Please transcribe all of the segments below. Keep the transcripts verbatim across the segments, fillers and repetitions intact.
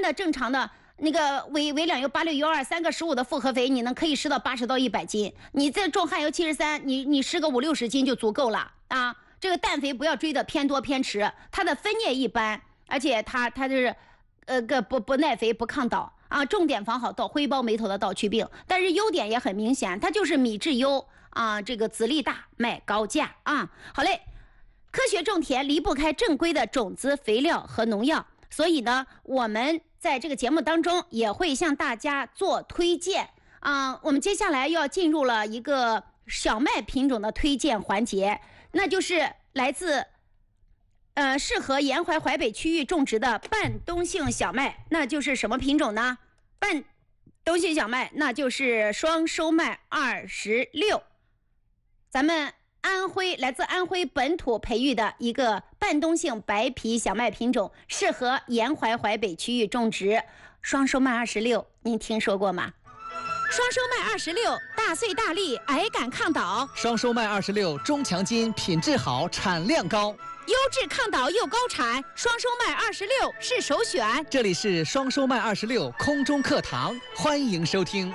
的正常的那个维维两优八六优二三个十五的复合肥，你能可以施到八十到一百斤。你这重汉优七十三，你你施个五六十斤就足够了啊。这个氮肥不要追的偏多偏迟，它的分解一般，而且它它就是呃个不不耐肥不抗倒啊，重点防好倒灰包霉头的倒疽病。但是优点也很明显，它就是米质优啊，这个籽粒大，卖高价啊。好嘞，科学种田离不开正规的种子、肥料和农药，所以呢，我们在这个节目当中也会向大家做推荐啊。我们接下来要进入了一个小麦品种的推荐环节，那就是来自呃适合沿淮淮北区域种植的半冬性小麦。那就是什么品种呢？半冬性小麦，那就是双收麦二十六。咱们安徽来自安徽本土培育的一个半冬性白皮小麦品种，适合沿淮淮北区域种植。双收麦二十六，您听说过吗？双收麦二十六，大穗大粒，矮杆抗倒。 双收麦二十六，中强筋，品质好，产量高， 优质抗倒又高产，双收麦二十六是首选。 这里是双收麦二十六空中课堂，欢迎收听。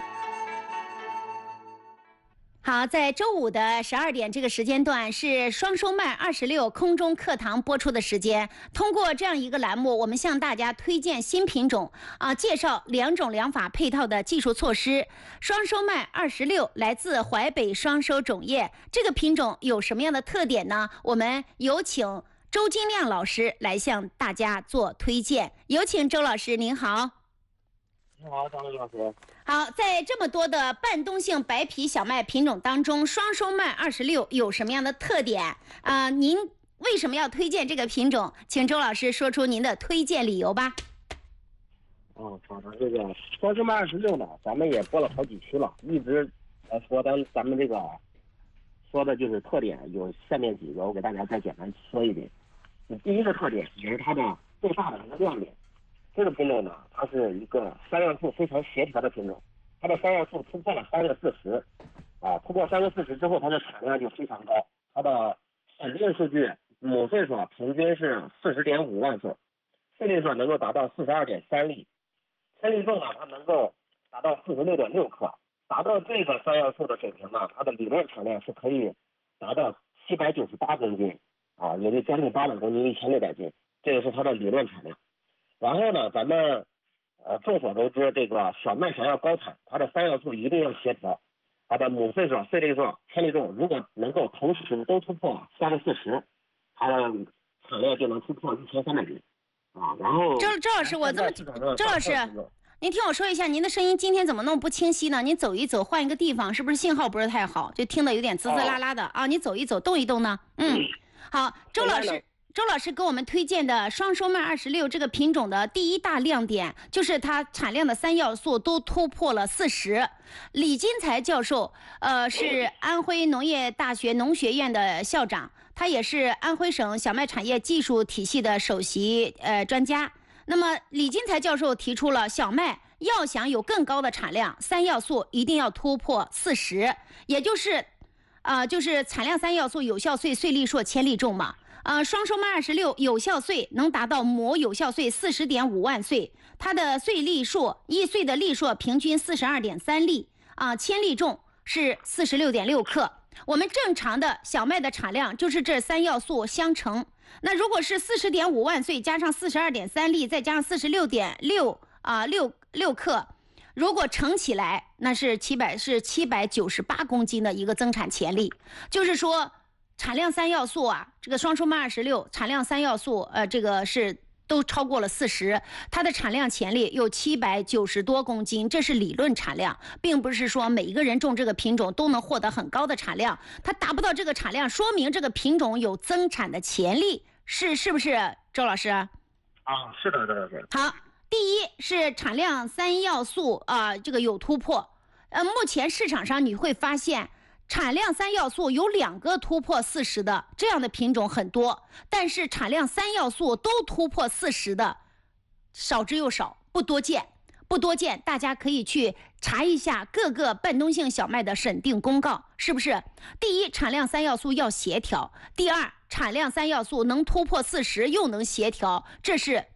好，在周五的十二点这个时间段是双收麦二十六空中课堂播出的时间。通过这样一个栏目，我们向大家推荐新品种啊，介绍两种两法配套的技术措施。双收麦二十六来自淮北双收种业，这个品种有什么样的特点呢？我们有请周金亮老师来向大家做推荐。有请周老师，您好。 你好，张老师。 好，在这么多的半冬性白皮小麦品种当中，双收麦二十六有什么样的特点啊、呃？您为什么要推荐这个品种？请周老师说出您的推荐理由吧。 哦，好的，这个双收麦二十六呢，咱们也播了好几期了，一直呃说咱咱们这个说的就是特点，有下面几个，我给大家再简单说一遍。第一个特点也是它的最大的一个亮点。这个品种呢，它是一个三要素非常协调的品种，它的三要素突破了三个四十，啊，突破三个四十之后，它的产量就非常高。它的产量数据，亩穗数平均是四十点五万穗，穗粒数能够达到四十二点三粒，千粒重呢，它能够达到四十六点六克。达到这个三要素的水平呢，它的理论产量是可以达到七百九十八公斤，啊，也就将近八百公斤，一千六百斤，这个是它的理论产量。然后呢，咱们呃众所周知，这个小麦想要高产，它的三要素一定要协调，它的亩穗数、穗粒数、千粒重，如果能够同时都突破三个四十，它的产量就能突破一千三百斤啊。然后周周老师，我这么周老师，您听我说一下，您的声音今天怎么弄不清晰呢？您走一走，换一个地方，是不是信号不是太好，就听得有点滋滋啦啦的、哦、啊？你走一走，动一动呢？嗯，好，周老师。周老师给我们推荐的双收麦二十六这个品种的第一大亮点，就是它产量的三要素都突破了四十。李金才教授，呃，是安徽农业大学农学院的校长，他也是安徽省小麦产业技术体系的首席呃专家。那么，李金才教授提出了小麦要想有更高的产量，三要素一定要突破四十，也就是，呃，就是产量三要素有效穗、穗粒数、千粒重嘛。呃，双收麦二十六有效穗能达到亩有效穗四十点五万穗，它的穗粒数一穗的粒数平均四十二点三粒啊、呃，千粒重是四十六点六克。我们正常的小麦的产量就是这三要素相乘。那如果是四十点五万穗加上四十二点三粒，再加上四十六点六啊六六克，如果乘起来，那是七百是七百九十八公斤的一个增产潜力，就是说。产量三要素啊，这个双收麦二十六产量三要素，呃，这个是都超过了四十，它的产量潜力有七百九十多公斤，这是理论产量，并不是说每一个人种这个品种都能获得很高的产量。它达不到这个产量，说明这个品种有增产的潜力，是是不是，周老师？啊， 是的，是的，是的。 好，第一是产量三要素啊、呃，这个有突破。呃，目前市场上你会发现。产量三要素有两个突破四十的这样的品种很多，但是产量三要素都突破四十的少之又少，不多见，不多见。大家可以去查一下各个半冬性小麦的审定公告，是不是？第一，产量三要素要协调；第二，产量三要素能突破四十又能协调，这是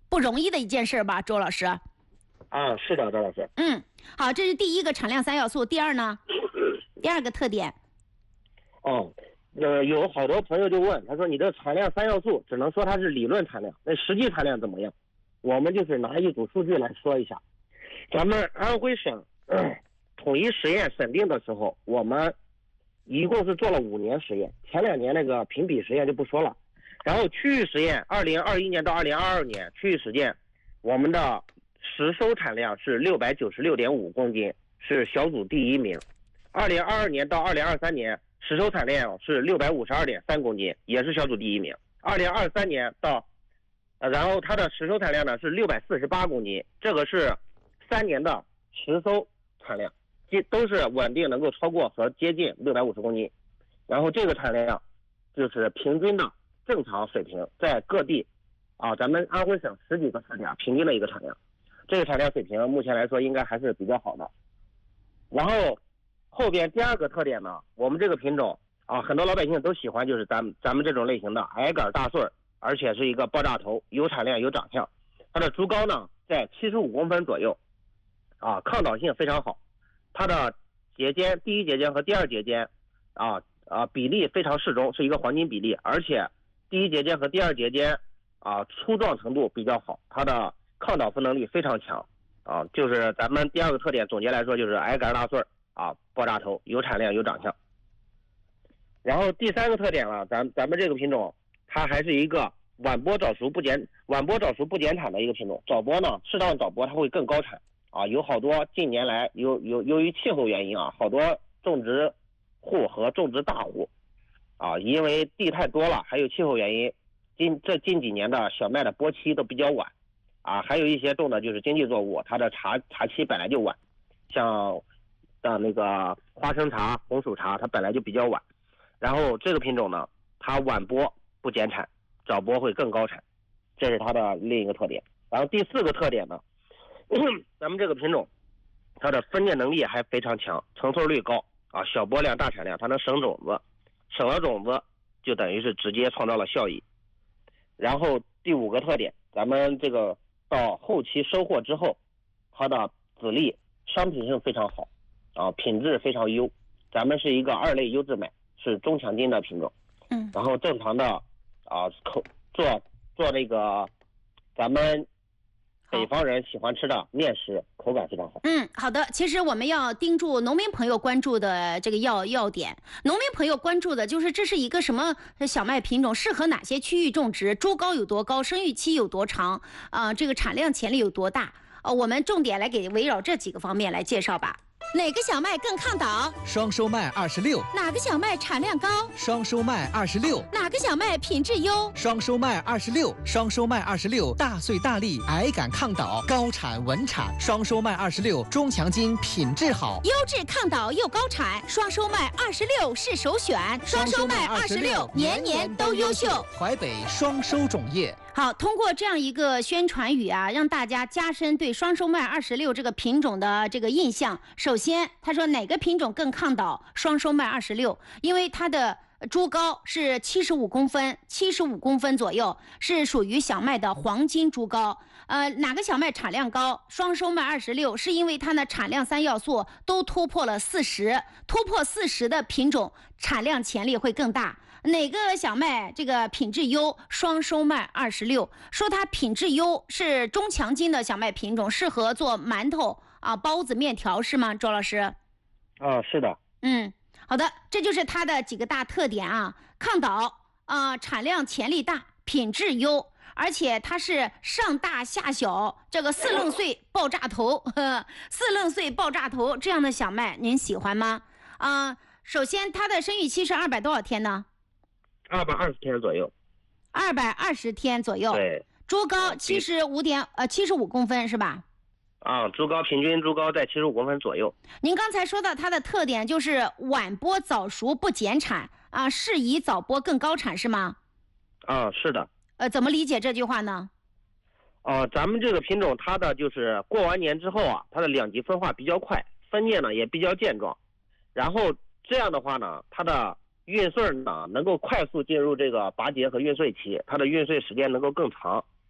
不容易的一件事吧，周老师。 啊，是的，周老师。 嗯，好，这是第一个产量三要素。第二呢？第二个特点。 哦，呃，有好多朋友就问，他说你的产量三要素只能说它是理论产量，那实际产量怎么样？我们就是拿一组数据来说一下。咱们安徽省、呃、统一实验审定的时候，我们一共是做了五年实验，前两年那个评比实验就不说了。然后区域实验，二零二一年到二零二二年区域实验，我们的实收产量是六百九十六点五公斤，是小组第一名。二零二二年到二零二三年实收产量是六百五十二点三公斤，也是小组第一名。二零二三年到，呃，然后它的实收产量呢是六百四十八公斤，这个是三年的实收产量，都是稳定能够超过和接近六百五十公斤。然后这个产量就是平均的正常水平，在各地啊，咱们安徽省十几个试点平均的一个产量，这个产量水平目前来说应该还是比较好的。然后后边第二个特点呢，我们这个品种啊，很多老百姓都喜欢，就是咱们咱们这种类型的矮杆大穗儿，而且是一个爆炸头，有产量有长相。它的株高呢在七十五公分左右，啊，抗倒性非常好。它的节间，第一节间和第二节间，啊啊比例非常适中，是一个黄金比例，而且第一节间和第二节间啊粗壮程度比较好，它的抗倒伏能力非常强。啊，就是咱们第二个特点，总结来说就是矮杆大穗儿啊，爆炸头，有产量有长相。然后第三个特点了，咱咱们这个品种它还是一个晚播早熟不减晚播早熟不减产的一个品种，早播呢适当早播它会更高产啊。有好多近年来由由由于气候原因啊，好多种植户和种植大户啊，因为地太多了，还有气候原因，近这近几年的小麦的播期都比较晚。啊，还有一些种的就是经济作物，它的茶茶期本来就晚，像的那个花生茶、红薯茶，它本来就比较晚。然后这个品种呢，它晚播不减产，早播会更高产，这是它的另一个特点。然后第四个特点呢，咱们这个品种它的分解能力还非常强，成穗率高啊，小播量大产量，它能省种子，省了种子就等于是直接创造了效益。然后第五个特点，咱们这个到后期收获之后，它的籽粒商品性非常好，啊，品质非常优。咱们是一个二类优质麦，是中强筋的品种。 嗯。 然后正常的啊口做做那个咱们北方人喜欢吃的面食，口感非常好。 嗯，好的。其实我们要盯住农民朋友关注的这个要要点，农民朋友关注的就是这是一个什么小麦品种，适合哪些区域种植，株高有多高，生育期有多长，啊、呃，这个产量潜力有多大？呃，我们重点来给围绕这几个方面来介绍吧。哪个小麦更抗倒？ 双收麦二十六。 哪个小麦产量高？ 双收麦二十六。 哪个小麦品质优？ 双收麦二十六。双收麦二十六，大穗大粒，矮杆抗倒，高产稳产。双收麦二十六，中强筋，品质好， 优质抗倒又高产。双收麦二十六是首选。双收麦二十六，年年都优秀。 淮北双收种业。 好，通过这样一个宣传语啊，让大家加深对双收麦二十六这个品种的这个印象。首先，他说哪个品种更抗倒？双收麦二十六，因为它的株高是七十五公分，七十五公分左右，是属于小麦的黄金株高。呃，哪个小麦产量高？双收麦二十六，是因为它的产量三要素都突破了四十，突破四十的品种产量潜力会更大。哪个小麦这个品质优？双收麦二十六，说它品质优，是中强筋的小麦品种，适合做馒头啊、包子、面条，是吗，周老师？ 啊，是的。 嗯，好的，这就是它的几个大特点啊，抗倒啊、呃，产量潜力大，品质优，而且它是上大下小，这个四愣穗爆炸头，呵呵四愣穗爆炸头这样的小麦，您喜欢吗？啊、呃，首先它的生育期是二百多少天呢？ 二百二十天左右。 二百二十天左右。 对。 株高七十五点呃七十五公分是吧？ 啊，株高平均株高在七十五公分左右。 您刚才说到它的特点就是晚播早熟不减产啊，适宜早播更高产是吗？ 啊，是的。 呃，怎么理解这句话呢？ 啊，咱们这个品种它的就是过完年之后啊，它的两极分化比较快，分解呢也比较健壮，然后这样的话呢，它的运穗呢能够快速进入这个拔节和运穗期，它的运穗时间能够更长，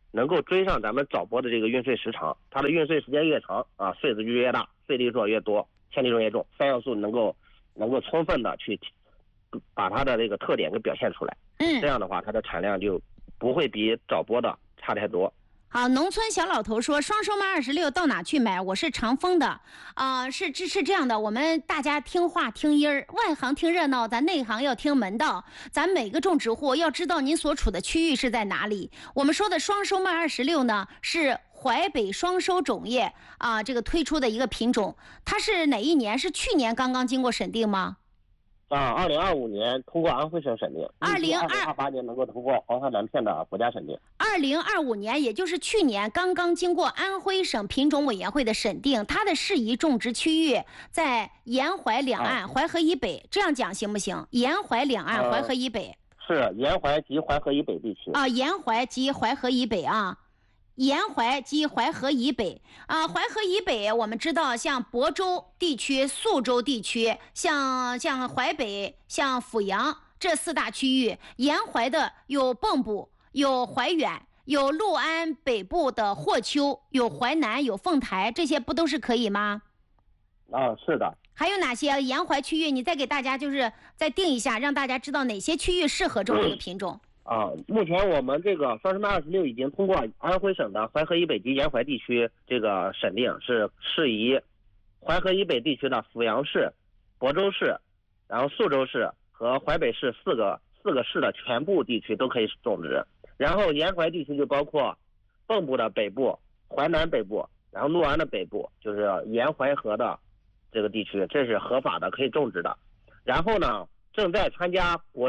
能够追上咱们早播的这个孕穗时长，它的孕穗时间越长啊，穗子就越大，穗粒数越多，纤粒重越重，三要素能够能够充分的去把它的这个特点给表现出来。 嗯， 这样的话，它的产量就不会比早播的差太多。 好，农村小老头说双收麦二十六到哪去买？我是长丰的，啊、呃，是这是这样的，我们大家听话听音儿，外行听热闹，咱内行要听门道。咱每个种植户要知道您所处的区域是在哪里。我们说的双收麦二十六呢，是淮北双收种业啊、呃，这个推出的一个品种，它是哪一年？是去年刚刚经过审定吗？ 啊，二零二五年通过安徽省审定， 二零二八年能够通过黄河南片的国家审定。 二零二五年，也就是去年刚刚经过安徽省品种委员会的审定，它的适宜种植区域在沿淮两岸、啊、淮河以北，这样讲行不行？沿淮两岸、呃、淮河以北是沿淮及淮河以北地区啊，沿淮及淮河以北啊。沿淮及淮河以北啊，淮河以北，我们知道像亳州地区、宿州地区，像像淮北、像阜阳这四大区域，沿淮的有蚌埠、有怀远、有六安北部的霍丘、有淮南、有凤台，这些不都是可以吗？ 啊，是的。 还有哪些沿淮区域？你再给大家就是再定一下，让大家知道哪些区域适合种这个品种。 啊，目前我们这个双收麦二十六已经通过安徽省的淮河以北及沿淮地区这个审定，是适宜淮河以北地区的阜阳市、亳州市，然后宿州市和淮北市四个四个市的全部地区都可以种植。然后沿淮地区就包括蚌埠的北部、淮南北部，然后六安的北部，就是沿淮河的这个地区，这是合法的可以种植的。然后呢，正在参加国